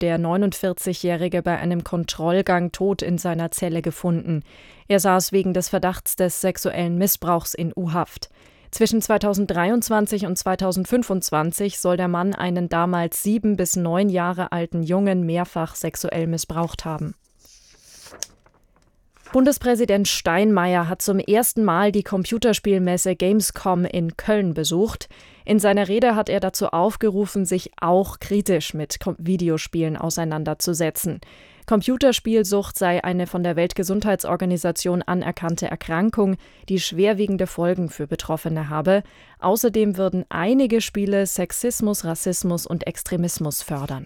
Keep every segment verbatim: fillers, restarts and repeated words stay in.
der neunundvierzigjährige bei einem Kontrollgang tot in seiner Zelle gefunden. Er saß wegen des Verdachts des sexuellen Missbrauchs in U-Haft. Zwischen zweitausenddreiundzwanzig und zweitausendfünfundzwanzig soll der Mann einen damals sieben bis neun Jahre alten Jungen mehrfach sexuell missbraucht haben. Bundespräsident Steinmeier hat zum ersten Mal die Computerspielmesse Gamescom in Köln besucht. In seiner Rede hat er dazu aufgerufen, sich auch kritisch mit Videospielen auseinanderzusetzen. Computerspielsucht sei eine von der Weltgesundheitsorganisation anerkannte Erkrankung, die schwerwiegende Folgen für Betroffene habe. Außerdem würden einige Spiele Sexismus, Rassismus und Extremismus fördern.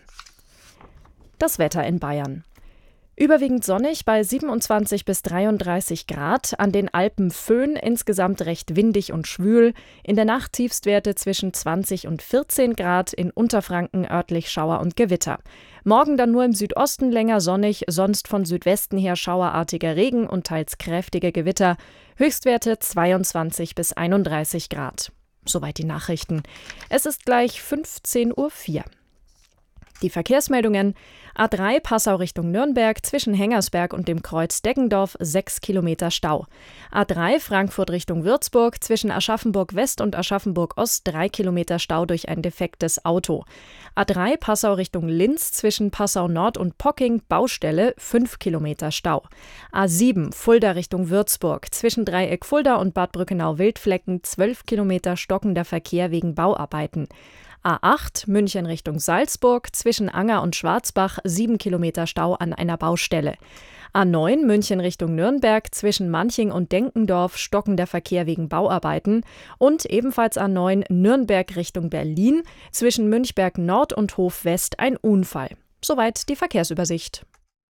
Das Wetter in Bayern. Überwiegend sonnig bei siebenundzwanzig bis dreiunddreißig Grad, an den Alpen Föhn, insgesamt recht windig und schwül, in der Nacht Tiefstwerte zwischen zwanzig und vierzehn Grad, in Unterfranken örtlich Schauer und Gewitter. Morgen dann nur im Südosten länger sonnig, sonst von Südwesten her schauerartiger Regen und teils kräftige Gewitter, Höchstwerte zweiundzwanzig bis einunddreißig Grad. Soweit die Nachrichten. Es ist gleich fünfzehn Uhr vier. Die Verkehrsmeldungen: A drei Passau Richtung Nürnberg, zwischen Hengersberg und dem Kreuz Deggendorf sechs Kilometer Stau. A drei Frankfurt Richtung Würzburg, zwischen Aschaffenburg West und Aschaffenburg Ost drei Kilometer Stau durch ein defektes Auto. A drei Passau Richtung Linz, zwischen Passau Nord und Pocking Baustelle fünf Kilometer Stau. A sieben Fulda Richtung Würzburg, zwischen Dreieck Fulda und Bad Brückenau-Wildflecken zwölf Kilometer stockender Verkehr wegen Bauarbeiten. A acht München Richtung Salzburg, zwischen Anger und Schwarzbach sieben Kilometer Stau an einer Baustelle. A neun München Richtung Nürnberg, zwischen Manching und Denkendorf stockender Verkehr wegen Bauarbeiten. Und ebenfalls A neun Nürnberg Richtung Berlin, zwischen Münchberg Nord und Hof West ein Unfall. Soweit die Verkehrsübersicht.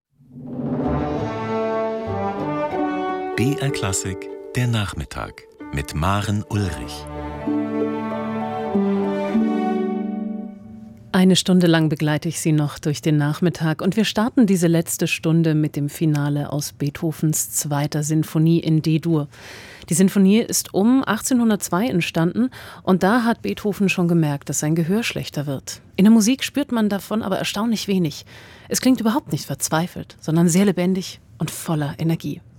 B R Klassik, der Nachmittag mit Maren Ulrich. Eine Stunde lang begleite ich Sie noch durch den Nachmittag und wir starten diese letzte Stunde mit dem Finale aus Beethovens zweiter Sinfonie in D-Dur. Die Sinfonie ist um achtzehnhundertzwei entstanden und da hat Beethoven schon gemerkt, dass sein Gehör schlechter wird. In der Musik spürt man davon aber erstaunlich wenig. Es klingt überhaupt nicht verzweifelt, sondern sehr lebendig und voller Energie.